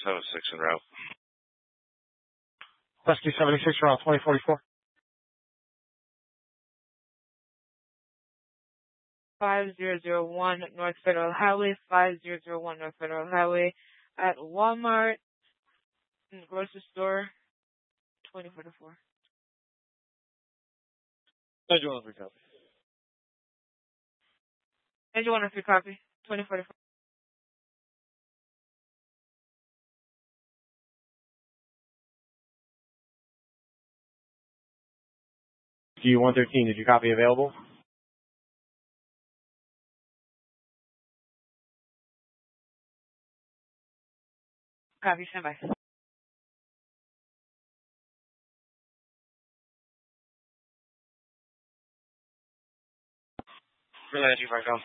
76 en route. Rescue 76 around 2044. 5001 North Federal Highway, 5001 North Federal Highway at Walmart, in the grocery store, 2044. 9103 copy. 9103 copy, 2044. Q113, did you copy available? Copy, stand by. Relay 250.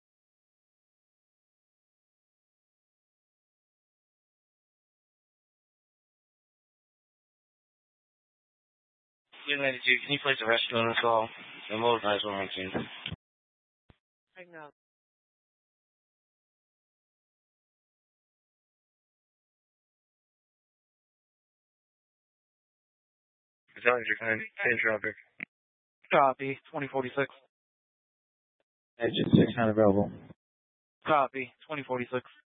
Relay 92, can you place a rescue on this call? And we'll advise when on scene. Signal. As long as you're kind of traffic. Copy, 2046. Engine 600 available. Copy, 2046.